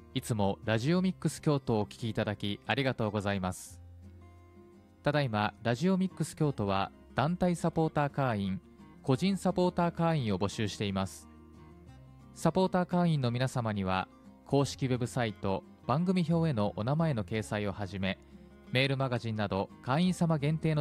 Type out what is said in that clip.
いつもラジオミックス京都をお聞きいただきありがとうございます。ただいまラジオミックス京都は団体サポーター会員、個人サポーター会員を募集しています。サポーター会員の皆様には公式ウェブサイト、番組表へのお名前の掲載をはじめ、メールマガジンなど会員様限定の